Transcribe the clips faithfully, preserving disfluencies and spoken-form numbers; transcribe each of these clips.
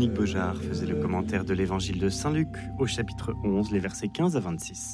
Monique Beaujard faisait le commentaire de l'évangile de Saint Luc au chapitre onze, les versets quinze à vingt-six.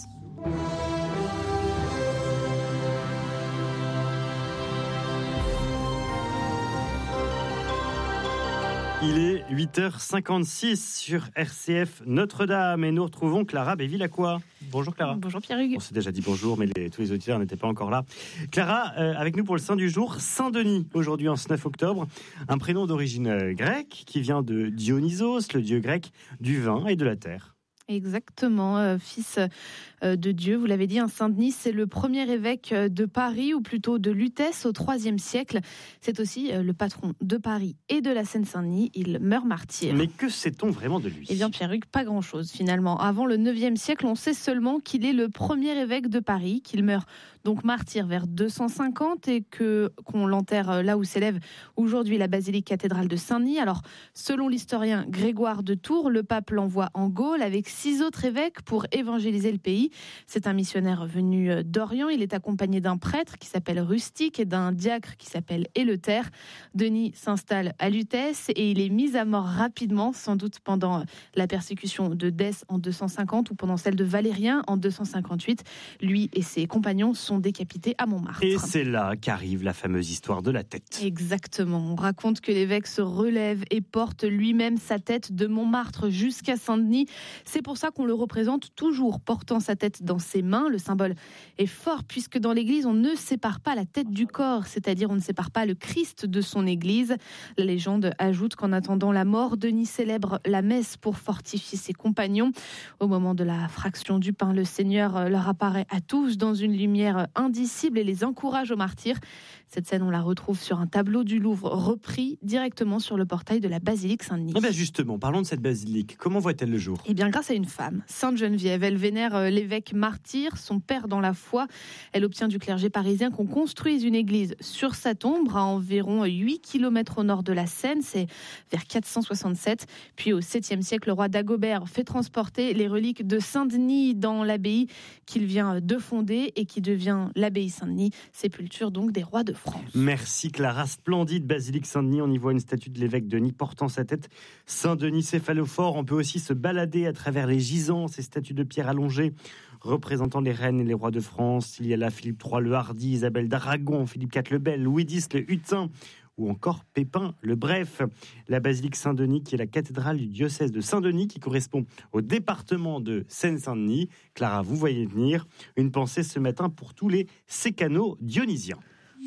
Il est huit heures cinquante-six sur R C F Notre-Dame et nous retrouvons Clara Bévilacqua. Bonjour Clara. Bonjour Pierre-Hugues. On s'est déjà dit bonjour, mais les, tous les auditeurs n'étaient pas encore là. Clara, euh, avec nous pour le Saint du jour, Saint-Denis, aujourd'hui en ce neuf octobre. Un prénom d'origine euh, grecque qui vient de Dionysos, le dieu grec du vin et de la terre. Exactement, euh, fils euh, de Dieu, vous l'avez dit, un Saint-Denis, c'est le premier évêque de Paris, ou plutôt de Lutèce, au troisième siècle. C'est aussi euh, le patron de Paris et de la Seine-Saint-Denis. Il meurt martyr. Mais que sait-on vraiment de lui ? Eh bien, Pierre-Hugues, pas grand-chose finalement. Avant le neuvième siècle, on sait seulement qu'il est le premier évêque de Paris, qu'il meurt donc martyr vers deux cent cinquante et que, qu'on l'enterre là où s'élève aujourd'hui la basilique cathédrale de Saint-Denis. Alors, selon l'historien Grégoire de Tours, le pape l'envoie en Gaule avec six autres évêques pour évangéliser le pays. C'est un missionnaire venu d'Orient. Il est accompagné d'un prêtre qui s'appelle Rustique et d'un diacre qui s'appelle Éleuthère. Denis s'installe à Lutèce et il est mis à mort rapidement, sans doute pendant la persécution de Dès en deux cent cinquante ou pendant celle de Valérien en deux cent cinquante-huit. Lui et ses compagnons sont décapités à Montmartre. Et c'est là qu'arrive la fameuse histoire de la tête. Exactement. On raconte que l'évêque se relève et porte lui-même sa tête de Montmartre jusqu'à Saint-Denis. C'est pour ça qu'on le représente toujours portant sa tête dans ses mains. Le symbole est fort puisque dans l'église, on ne sépare pas la tête du corps, c'est-à-dire on ne sépare pas le Christ de son église. La légende ajoute qu'en attendant la mort, Denis célèbre la messe pour fortifier ses compagnons. Au moment de la fraction du pain, le Seigneur leur apparaît à tous dans une lumière indicible et les encourage au martyr. Cette scène, on la retrouve sur un tableau du Louvre repris directement sur le portail de la basilique Saint-Denis. Eh bien justement, parlons de cette basilique. Comment voit-elle le jour ? Eh bien, grâce à une femme, Sainte Geneviève. Elle vénère l'évêque martyr, son père dans la foi. Elle obtient du clergé parisien qu'on construise une église sur sa tombe à environ huit kilomètres au nord de la Seine. C'est vers quatre cent soixante-sept. Puis au septième siècle, le roi Dagobert fait transporter les reliques de Saint-Denis dans l'abbaye qu'il vient de fonder et qui devient l'abbaye Saint-Denis, sépulture donc des rois de France. Merci Clara, splendide basilique Saint-Denis. On y voit une statue de l'évêque Denis portant sa tête. Saint-Denis céphalophore. On peut aussi se balader à travers les gisants, ces statues de pierre allongées représentant les reines et les rois de France. Il y a là Philippe trois le Hardi, Isabelle d'Aragon, Philippe quatre le Bel, Louis dix le Hutin ou encore Pépin le Bref. La basilique Saint-Denis qui est la cathédrale du diocèse de Saint-Denis qui correspond au département de Seine-Saint-Denis. Clara, vous voyez venir. Une pensée ce matin pour tous les sécanos dionysiens.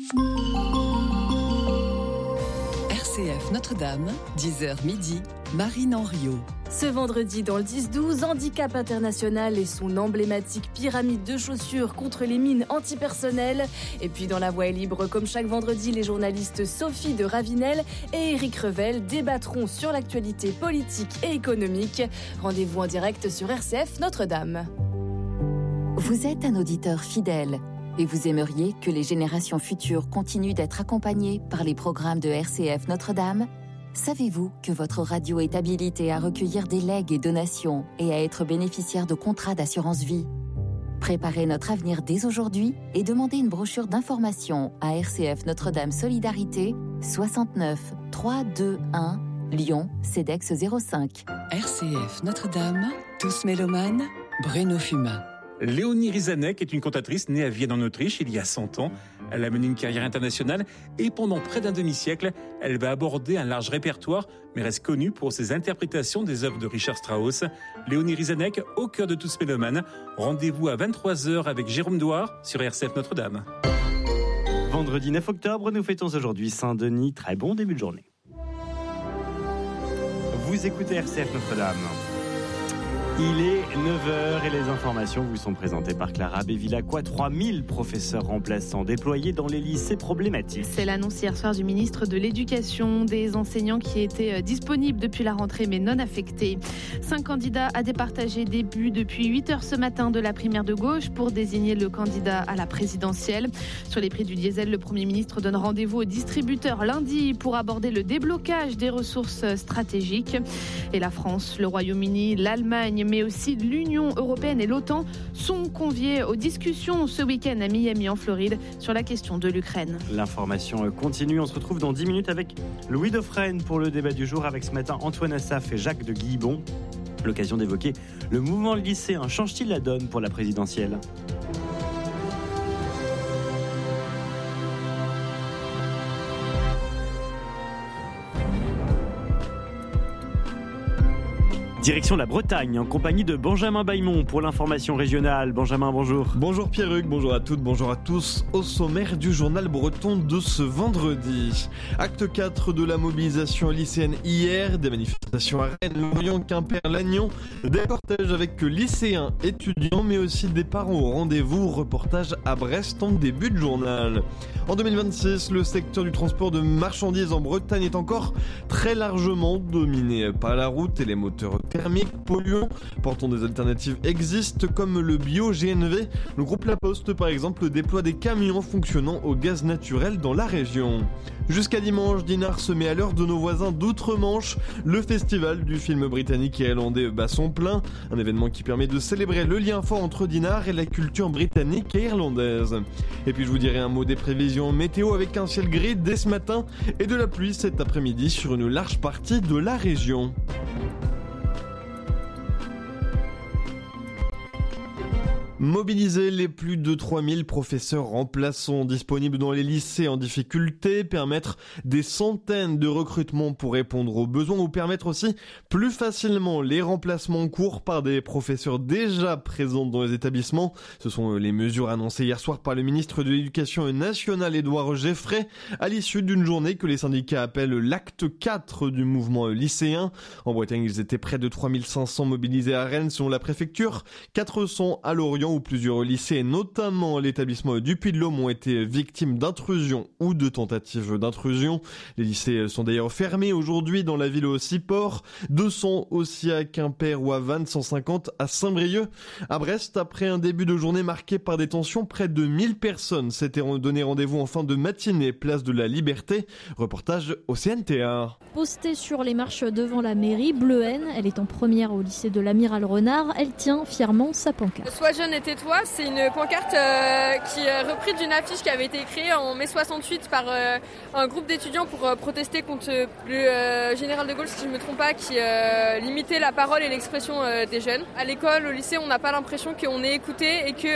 R C F Notre-Dame, dix heures midi, Marine Henriot. Ce vendredi, dans le dix douze, Handicap International et son emblématique pyramide de chaussures contre les mines antipersonnelles. Et puis dans La Voix est libre, comme chaque vendredi, les journalistes Sophie de Ravinel et Éric Revel débattront sur l'actualité politique et économique. Rendez-vous en direct sur R C F Notre-Dame. Vous êtes un auditeur fidèle et vous aimeriez que les générations futures continuent d'être accompagnées par les programmes de R C F Notre-Dame ? Savez-vous que votre radio est habilitée à recueillir des legs et donations et à être bénéficiaire de contrats d'assurance vie ? Préparez notre avenir dès aujourd'hui et demandez une brochure d'information à R C F Notre-Dame Solidarité, soixante-neuf trois cent vingt-et-un, Lyon, CEDEX zéro cinq. R C F Notre-Dame, tous mélomanes, Bruno Fumain. Léonie Rizanek est une cantatrice née à Vienne en Autriche il y a cent ans. Elle a mené une carrière internationale et pendant près d'un demi-siècle, elle va aborder un large répertoire, mais reste connue pour ses interprétations des œuvres de Richard Strauss. Léonie Rizanek, au cœur de tous mélomanes. Rendez-vous à vingt-trois heures avec Jérôme Douard sur R C F Notre-Dame. Vendredi neuf octobre, nous fêtons aujourd'hui Saint-Denis. Très bon début de journée. Vous écoutez R C F Notre-Dame. Il est neuf heures et les informations vous sont présentées par Clara Bévilacqua. trois mille professeurs remplaçants déployés dans les lycées problématiques. C'est l'annonce hier soir du ministre de l'Éducation, des enseignants qui étaient disponibles depuis la rentrée mais non affectés. Cinq candidats à départager début depuis huit heures ce matin de la primaire de gauche pour désigner le candidat à la présidentielle. Sur les prix du diesel, le Premier ministre donne rendez-vous aux distributeurs lundi pour aborder le déblocage des ressources stratégiques. Et la France, le Royaume-Uni, l'Allemagne l'Allemagne, mais aussi l'Union européenne et l'OTAN sont conviés aux discussions ce week-end à Miami en Floride sur la question de l'Ukraine. L'information continue, on se retrouve dans dix minutes avec Louis Dauphren pour le débat du jour, avec ce matin Antoine Assaf et Jacques de Guillebon. L'occasion d'évoquer le mouvement lycéen. Change-t-il la donne pour la présidentielle ? Direction la Bretagne, en compagnie de Benjamin Bailmont pour l'information régionale. Benjamin, bonjour. Bonjour Pierruc, bonjour à toutes, bonjour à tous. Au sommaire du journal breton de ce vendredi. Acte quatre de la mobilisation lycéenne hier, des manifestations à Rennes, Lorient, Quimper, Lannion, des cortèges avec lycéens, étudiants, mais aussi des parents au rendez-vous. Reportage à Brest en début de journal. En deux mille vingt-six, le secteur du transport de marchandises en Bretagne est encore très largement dominé par la route et les moteurs thermiques polluants. Pourtant, des alternatives existent comme le bio-G N V. Le groupe La Poste, par exemple, déploie des camions fonctionnant au gaz naturel dans la région. Jusqu'à dimanche, Dinard se met à l'heure de nos voisins d'outre-Manche. Le festival du film britannique et irlandais bat son plein. Un événement qui permet de célébrer le lien fort entre Dinard et la culture britannique et irlandaise. Et puis je vous dirai un mot des prévisions météo avec un ciel gris dès ce matin et de la pluie cet après-midi sur une large partie de la région. Mobiliser les plus de trois mille professeurs remplaçants disponibles dans les lycées en difficulté, permettre des centaines de recrutements pour répondre aux besoins ou permettre aussi plus facilement les remplacements en cours par des professeurs déjà présents dans les établissements. Ce sont les mesures annoncées hier soir par le ministre de l'Éducation nationale Édouard Geffray à l'issue d'une journée que les syndicats appellent l'acte quatre du mouvement lycéen. En Bretagne, ils étaient près de trois mille cinq cents mobilisés à Rennes selon la préfecture, quatre cents à Lorient où plusieurs lycées, notamment l'établissement du Puy-de-Dôme, ont été victimes d'intrusion ou de tentatives d'intrusion. Les lycées sont d'ailleurs fermés aujourd'hui dans la ville aussi Port, deux cents aussi à Quimper ou à Vannes, cent cinquante à Saint-Brieuc. À Brest, après un début de journée marqué par des tensions, près de mille personnes s'étaient donné rendez-vous en fin de matinée, place de la Liberté. Reportage au C N T A. Postée sur les marches devant la mairie, Bleuhen, elle est en première au lycée de l'Amiral Renard, elle tient fièrement sa pancarte. Sois jeune et tais-toi, c'est une pancarte euh, qui est reprise d'une affiche qui avait été créée en mai soixante-huit par euh, un groupe d'étudiants pour euh, protester contre le euh, général de Gaulle, si je ne me trompe pas, qui euh, limitait la parole et l'expression euh, des jeunes. À l'école, au lycée, on n'a pas l'impression qu'on est écouté et que